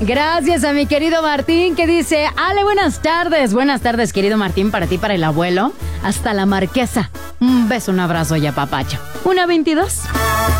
Gracias a mi querido Martín, que dice: Ale, buenas tardes. Buenas tardes, querido Martín, para ti, para el abuelo. Hasta la Marquesa. Un beso, un abrazo y apapacho. 1:22.